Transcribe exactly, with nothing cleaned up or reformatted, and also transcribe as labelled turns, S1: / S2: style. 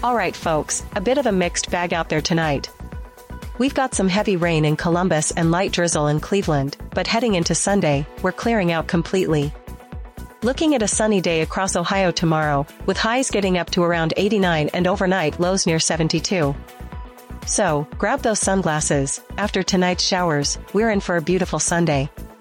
S1: Alright folks, a bit of a mixed bag out there tonight. We've got some heavy rain in Columbus and light drizzle in Cleveland, but heading into Sunday, we're clearing out completely. Looking at a sunny day across Ohio tomorrow, with highs getting up to around eighty-nine and overnight lows near seventy-two. So, grab those sunglasses. After tonight's showers, we're in for a beautiful Sunday.